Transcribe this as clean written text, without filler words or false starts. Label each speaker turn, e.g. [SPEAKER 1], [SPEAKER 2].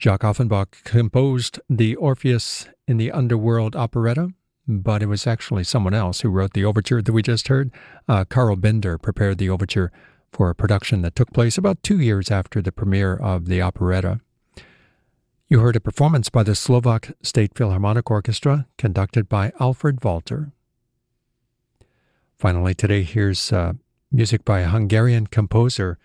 [SPEAKER 1] Jacques Offenbach composed the Orpheus in the Underworld operetta, but it was actually someone else who wrote the overture that we just heard. Carl Bender prepared the overture for a production that took place about 2 years after the premiere of the operetta. You heard a performance by the Slovak State Philharmonic Orchestra, conducted by Alfred Walter. Finally today, here's music by a Hungarian composer